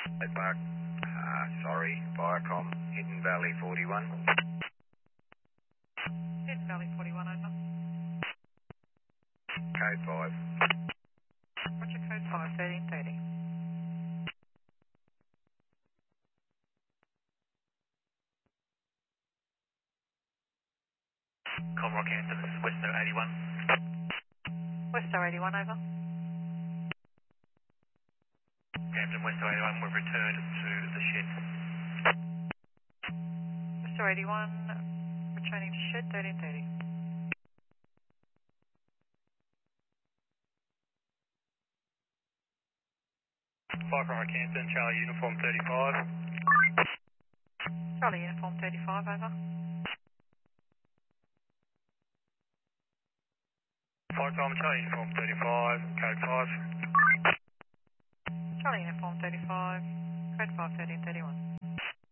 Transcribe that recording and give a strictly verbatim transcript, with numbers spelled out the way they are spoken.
Hey, Park. Uh, sorry, Viacom, Hidden Valley forty-one. Hidden Valley forty-one, over. Code five. Roger, code five, thirteen thirty. Comrock Hampton, this is Westo eighty-one. Westo eighty-one, over. Hampton, Westo eighty-one, we've returned to the shed. Westo eighty-one, returning to shed, thirteen thirty. Five Comrock Hampton, Charlie Uniform thirty-five. Charlie Uniform thirty-five, over. Five Com, Charlie Uniform thirty-five, code five. Charlie Uniform thirty-five, code five, thirteen thirty-one.